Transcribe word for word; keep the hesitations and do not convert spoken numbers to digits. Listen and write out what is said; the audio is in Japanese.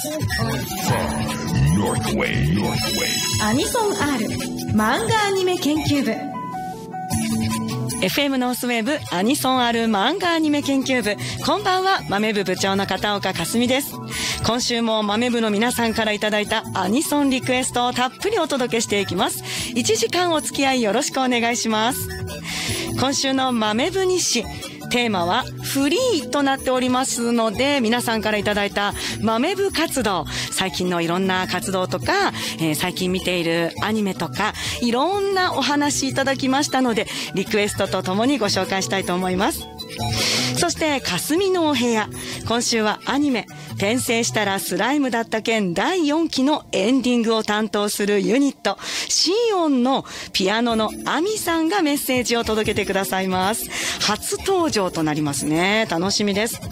アニソン アール 漫画アニメ研究部。 エフエム ノースウェーブアニソン アール 漫画アニメ研究部、こんばんは、豆部部長の片岡かすみです。今週も豆部の皆さんからいただいたアニソンリクエストをたっぷりお届けしていきます。いちじかんお付き合いよろしくお願いします。今週の豆部日誌、テーマはフリーとなっておりますので、皆さんからいただいた豆部活動、最近のいろんな活動とか、えー、最近見ているアニメとか、いろんなお話いただきましたので、リクエストとともにご紹介したいと思います。そしてかすみのお部屋、今週はアニメ転生したらスライムだった件だいよんきのエンディングを担当するユニットシーオンのピアノのアミさんがメッセージを届けてくださいます。初登場となりますね。楽しみです。